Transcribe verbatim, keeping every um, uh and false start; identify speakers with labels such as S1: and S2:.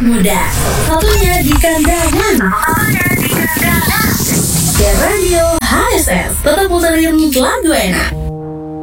S1: muda. Satunya di kandangan. Satunya di kandangan. Ya Radio H S S. Tetap puterin lagu enak.